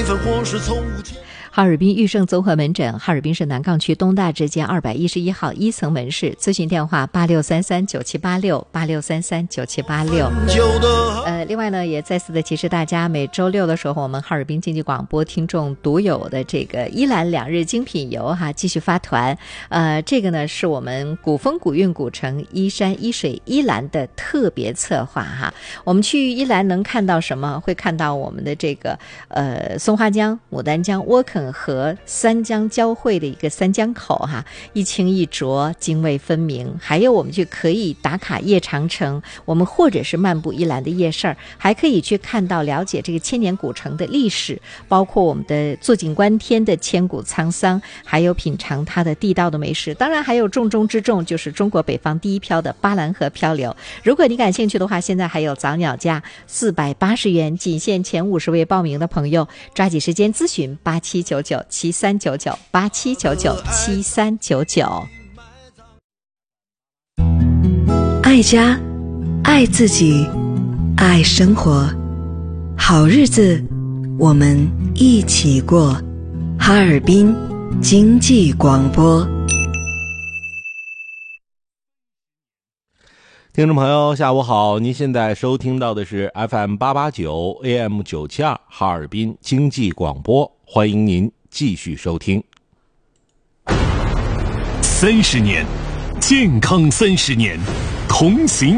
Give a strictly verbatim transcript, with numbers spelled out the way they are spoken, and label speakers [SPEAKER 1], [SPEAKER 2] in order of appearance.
[SPEAKER 1] 分或是从无天。
[SPEAKER 2] 哈尔滨玉盛综合门诊，哈尔滨市南岗区东大直街二百一十一号一层门市，咨询电话八六三三九七八六八六三三九七八六。呃，另外呢，也再次的提示大家，每周六的时候，我们哈尔滨经济广播听众独有的这个依兰两日精品游哈，继续发团。呃，这个呢是我们古风古韵古城依山依水依兰的特别策划哈。我们去依兰能看到什么？会看到我们的这个呃松花江、牡丹江、窝垦和三江交汇的一个三江口哈，一清一浊，泾渭分明。还有我们去可以打卡夜长城，我们或者是漫步依兰的夜市儿，还可以去看到了解这个千年古城的历史，包括我们的坐井观天的千古沧桑，还有品尝它的地道的美食，当然还有重中之重就是中国北方第一漂的巴兰河漂流。如果你感兴趣的话，现在还有早鸟价四百八十元，仅限前五十位报名的朋友，抓紧时间咨询八七九九七三九九八七九九七三九九。
[SPEAKER 3] 爱家，爱自己，爱生活，好日子我们一起过。哈尔滨经济广播。
[SPEAKER 4] 听众朋友下午好，您现在收听到的是 F M 八八九 A M 九七二哈尔滨经济广播，欢迎您继续收听。
[SPEAKER 5] 三十年，健康三十年，同行